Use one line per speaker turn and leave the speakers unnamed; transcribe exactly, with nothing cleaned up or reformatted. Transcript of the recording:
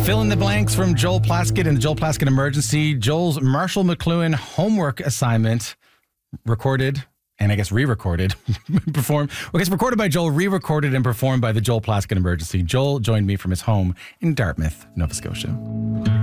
Fill in the blanks from Joel Plaskett and the Joel Plaskett Emergency. Joel's Marshall McLuhan homework assignment recorded and I guess re-recorded, performed. Well, I guess recorded by Joel, re-recorded and performed by the Joel Plaskett Emergency. Joel joined me from his home in Dartmouth, Nova Scotia.